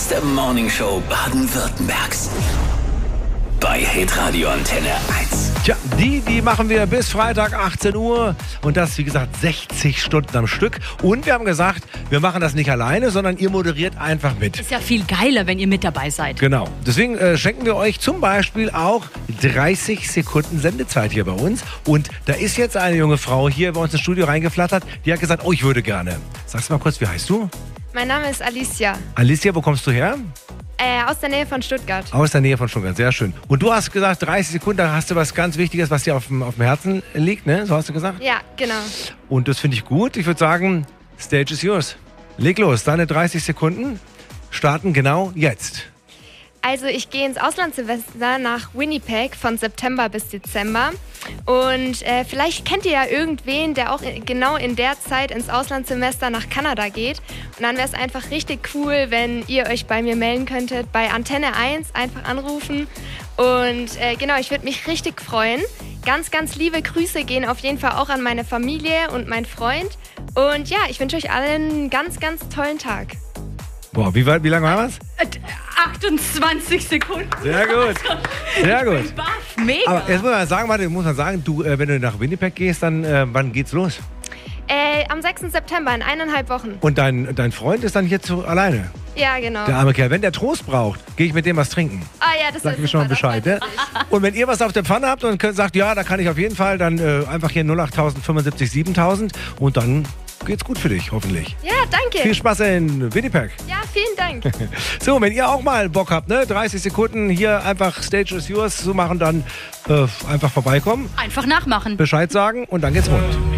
beste Morningshow Baden-Württembergs. Bei Hitradio Antenne 1. Tja, die machen wir bis Freitag 18 Uhr und das, wie gesagt, 60 Stunden am Stück. Und wir haben gesagt, wir machen das nicht alleine, sondern ihr moderiert einfach mit. Ist ja viel geiler, wenn ihr mit dabei seid. Genau. Deswegen schenken wir euch zum Beispiel auch 30 Sekunden Sendezeit hier bei uns. Und da ist jetzt eine junge Frau hier bei uns ins Studio reingeflattert, die hat gesagt, oh, ich würde gerne. Sagst du mal kurz, wie heißt du? Mein Name ist Alicia, Alicia, wo kommst du her? aus der Nähe von Stuttgart. Aus der Nähe von Stuttgart, sehr schön. Und du hast gesagt, 30 Sekunden, da hast du was ganz Wichtiges, was dir auf dem Herzen liegt, ne? So hast du gesagt? Ja, genau. Und das finde ich gut. Ich würde sagen, Stage is yours. Leg los, deine 30 Sekunden starten genau jetzt. Also ich gehe ins Auslandssemester nach Winnipeg von September bis Dezember. Und vielleicht kennt ihr ja irgendwen, der auch genau in der Zeit ins Auslandssemester nach Kanada geht. Und dann wäre es einfach richtig cool, wenn ihr euch bei mir melden könntet. Bei Antenne 1 einfach anrufen. Und genau, ich würde mich richtig freuen. Ganz, ganz liebe Grüße gehen auf jeden Fall auch an meine Familie und meinen Freund. Und ja, ich wünsche euch allen einen ganz, ganz tollen Tag. Boah, wie lange war das? 28 Sekunden. Sehr gut. Sehr gut. Ich bin baff, mega. Aber jetzt muss man sagen, du, wenn du nach Winnipeg gehst, dann wann geht's los? Am 6. September, in 1,5 Wochen. Und dein Freund ist dann hier alleine? Ja, genau. Der arme Kerl. Wenn der Trost braucht, gehe ich mit dem was trinken. Ah ja, das Sag ist mir schon mal Bescheid. Ne? Und wenn ihr was auf der Pfanne habt und sagt, ja, da kann ich auf jeden Fall, dann einfach hier 08000 75 7000 und dann geht's gut für dich, hoffentlich. Ja, danke. Viel Spaß in Winnipeg. Ja, vielen Dank. So, wenn ihr auch mal Bock habt, ne, 30 Sekunden hier einfach Stage is yours zu machen, dann einfach vorbeikommen, Einfach nachmachen. Bescheid sagen und dann geht's rund.